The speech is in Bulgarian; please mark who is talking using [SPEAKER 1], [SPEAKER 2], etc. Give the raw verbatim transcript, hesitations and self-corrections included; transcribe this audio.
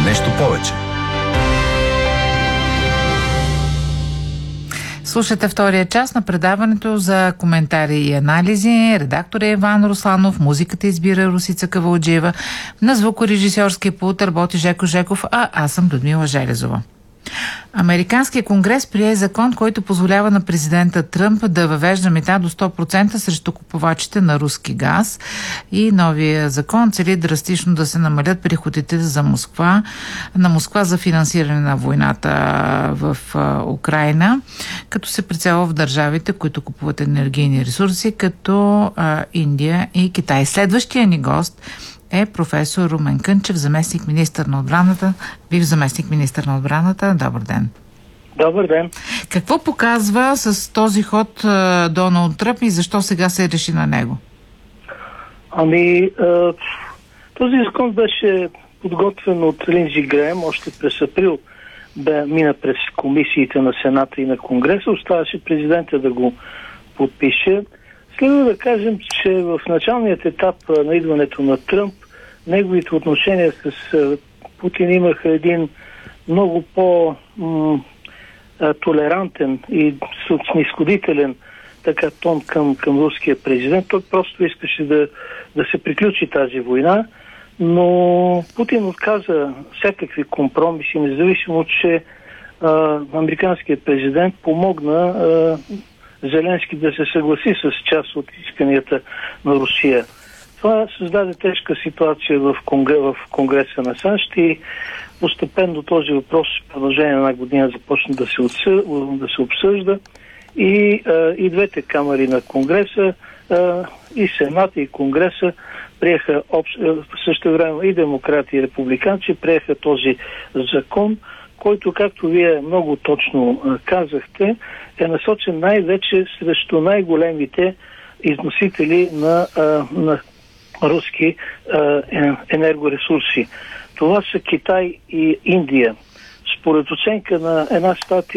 [SPEAKER 1] нещо повече.
[SPEAKER 2] Слушате втория част на предаването за коментари и анализи. Редактор е Иван Русланов, музиката избира Русица Кавалджиева, на звукорежисьорския пулт работи Жеко Жеков, а аз съм Людмила Железова. Американският конгрес прие закон, който позволява на президента Тръмп да въвежда мита до сто процента срещу купувачите на руски газ, и новия закон цели драстично да се намалят приходите за Москва, на Москва за финансиране на войната в Украйна, като се прицелва в държавите, които купуват енергийни ресурси, като Индия и Китай. Следващия ни гост е професор Румен Кънчев, заместник министър на отбраната. Бив заместник министър на отбраната. Добър ден.
[SPEAKER 3] Добър ден.
[SPEAKER 2] Какво показва с този ход Доналд Тръмп и защо сега се реши на него?
[SPEAKER 3] Ами, този закон беше подготвен от Линдзи Греъм още през април. Бе, мина през комисиите на Сената и на Конгреса. Оставаше президента да го подпише. Следва да кажем, че в началният етап на идването на Тръмп, неговите отношения с Путин имаха един много по-толерантен и снисходителен така тон към, към руския президент. Той просто искаше да, да се приключи тази война, но Путин отказа всякакви компромиси, независимо, че а, американският президент помогна а, Зеленски да се съгласи с част от исканията на Русия. Това създаде тежка ситуация в, конгр... в Конгреса на САЩ и постепенно този въпрос в продължение на една година започна да се, отсъ... да се обсъжда и, а, и двете камари на Конгреса, а, и Сената, и Конгреса приеха общ... също време и демократи, и републиканци приеха този закон, който, както вие много точно а, казахте, е насочен най-вече срещу най-големите износители на, а, на руски а, енергоресурси. Това са Китай и Индия. Според оценка на една статия